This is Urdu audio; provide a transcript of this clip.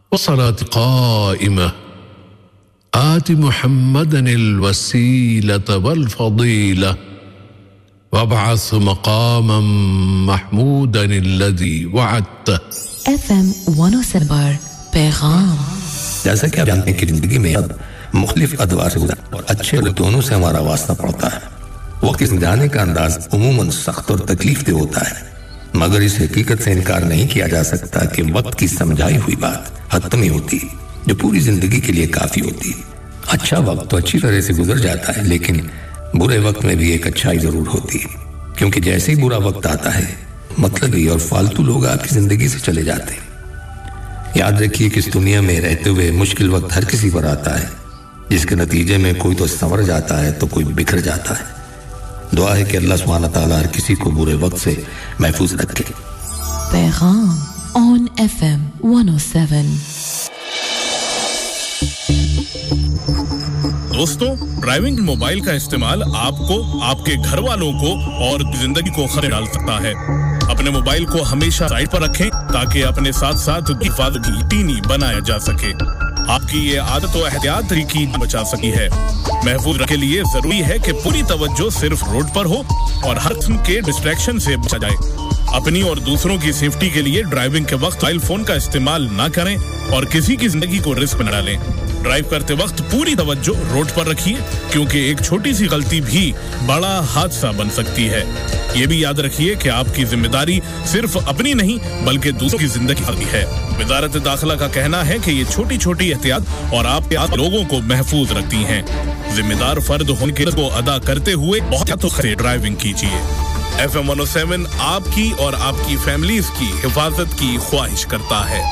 والصلاة قائمة آت محمدا الوسيلة والفضيلة وابعث مقاما محمودا الذي وعدته FM 107 پیغام. جیسا کہ آپ جانتے ہیں کہ زندگی میں مختلف ادوار سے گزرا اور اچھے اور دونوں سے ہمارا واسطہ پڑتا ہے. وقت سمجھانے کا انداز عموماً سخت اور تکلیف دہ ہوتا ہے، مگر اس حقیقت سے انکار نہیں کیا جا سکتا کہ وقت کی سمجھائی ہوئی بات حتمی ہوتی جو پوری زندگی کے لیے کافی ہوتی. اچھا وقت تو اچھی طرح سے گزر جاتا ہے، لیکن برے وقت میں بھی ایک اچھائی ضرور ہوتی ہے، کیونکہ جیسے ہی برا وقت آتا ہے مطلبی اور فالتو لوگ آپ کی زندگی سے چلے جاتے ہیں. یاد رکھیے کہ اس دنیا میں رہتے ہوئے مشکل وقت ہر کسی پر آتا ہے، جس کے نتیجے میں کوئی تو سنور جاتا ہے تو کوئی بکھر جاتا ہے. دعا ہے کہ اللہ سبحانہ تعالیٰ ہر کسی کو برے وقت سے محفوظ رکھے. پیغام on FM 107. دوستوں، ڈرائیونگ موبائل کا استعمال آپ کو، آپ کے گھر والوں کو اور زندگی کو خطرے ڈال سکتا ہے. اپنے موبائل کو ہمیشہ سائڈ پر رکھیں تاکہ اپنے ساتھ ساتھ حفاظت یقینی بنایا جا سکے. آپ کی یہ عادت و احتیاط کی بچا سکی ہے. محفوظ رکھنے کے لیے ضروری ہے کہ پوری توجہ صرف روڈ پر ہو اور ہر قسم کے ڈسٹریکشن سے بچا جائے. اپنی اور دوسروں کی سیفٹی کے لیے ڈرائیونگ کے وقت موبائل فون کا استعمال نہ کریں اور کسی کی زندگی کو رسک میں نہ ڈالیں. ڈرائیو کرتے وقت پوری توجہ روڈ پر رکھیے، کیونکہ ایک چھوٹی سی غلطی بھی بڑا حادثہ بن سکتی ہے. یہ بھی یاد رکھیے کہ آپ کی ذمہ داری صرف اپنی نہیں بلکہ دوسروں کی زندگی کی ہے. وزارت داخلہ کا کہنا ہے کہ یہ چھوٹی چھوٹی احتیاط اور آپ کے لوگوں کو محفوظ رکھتی ہیں. ذمہ دار فرد ہونے کے کو ادا کرتے ہوئے بہت سے ڈرائیونگ کیجیے. FM 107 آپ کی اور آپ کی فیملیز کی حفاظت کی خواہش کرتا ہے.